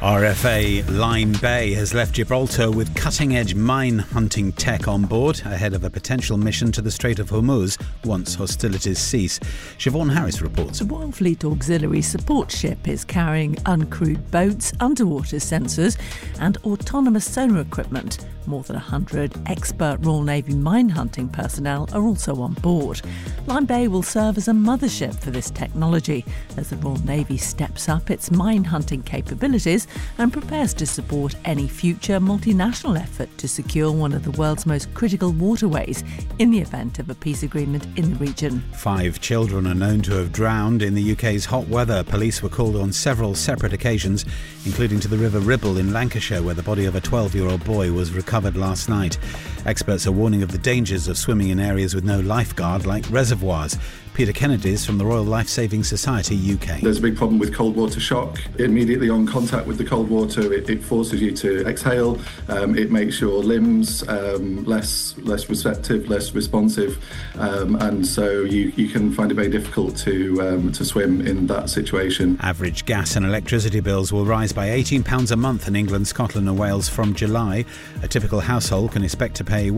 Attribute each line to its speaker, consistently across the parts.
Speaker 1: RFA Line Bay has left Gibraltar with cutting-edge mine-hunting tech on board ahead of a potential mission to the Strait of Hormuz once hostilities cease. Siobhan Harris reports.
Speaker 2: The Royal Fleet Auxiliary Support Ship is carrying uncrewed boats, underwater sensors and autonomous sonar equipment. More than 100 expert Royal Navy mine-hunting personnel are also on board. Line Bay will serve as a mothership for this technology as the Royal Navy steps up its mine-hunting capabilities and prepares to support any future multinational effort to secure one of the world's most critical waterways in the event of a peace agreement in the region.
Speaker 1: 5 children are known to have drowned in the UK's hot weather. Police were called on several separate occasions, including to the River Ribble in Lancashire, where the body of a 12-year-old boy was recovered last night. Experts are warning of the dangers of swimming in areas with no lifeguard, like reservoirs. Peter Kennedy's from the Royal Life Saving Society UK.
Speaker 3: There's a big problem with cold water shock. Immediately on contact with the cold water, it forces you to exhale. It makes your limbs less receptive, less responsive, and so you can find it very difficult to swim in that situation.
Speaker 1: Average gas and electricity bills will rise by £18 a month in England, Scotland and Wales from July. A typical household can expect to pay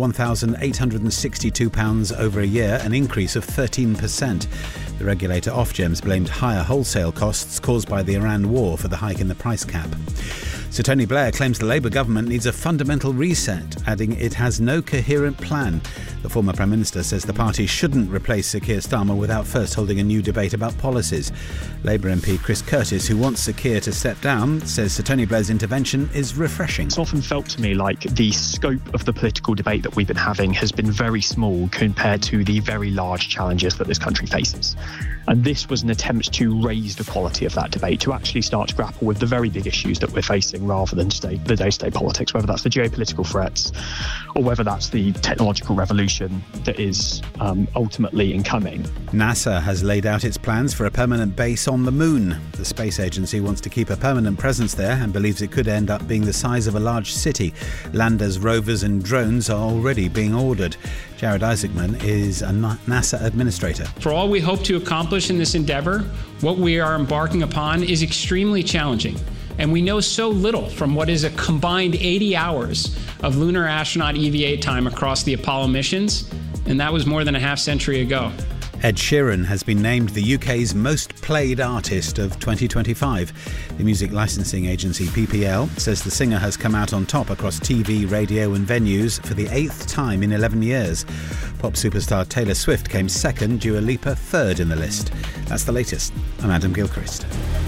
Speaker 1: £1,862 over a year, an increase of 13%. The regulator Ofgems blamed higher wholesale costs caused by the Iran war for the hike in the price cap. Sir Tony Blair claims the Labour government needs a fundamental reset, adding it has no coherent plan. The former Prime Minister says the party shouldn't replace Sir Keir Starmer without first holding a new debate about policies. Labour MP Chris Curtis, who wants Sir Keir to step down, says Sir Tony Blair's intervention is refreshing.
Speaker 4: It's often felt to me like the scope of the political debate that we've been having has been very small compared to the very large challenges that this country faces. And this was an attempt to raise the quality of that debate, to actually start to grapple with the very big issues that we're facing rather than the day-to-day politics, whether that's the geopolitical threats or whether that's the technological revolution that is ultimately incoming.
Speaker 1: NASA has laid out its plans for a permanent base on the moon. The space agency wants to keep a permanent presence there and believes it could end up being the size of a large city. Landers, rovers and drones are already being ordered. Jared Isaacman is a NASA administrator.
Speaker 5: For all we hope to accomplish in this endeavor, what we are embarking upon is extremely challenging. And we know so little from what is a combined 80 hours of lunar astronaut EVA time across the Apollo missions, and that was more than a half century ago.
Speaker 1: Ed Sheeran has been named the UK's most played artist of 2025. The music licensing agency PPL says the singer has come out on top across TV, radio and venues for the 8th time in 11 years. Pop superstar Taylor Swift came second, Dua Lipa third in the list. That's the latest. I'm Adam Gilchrist.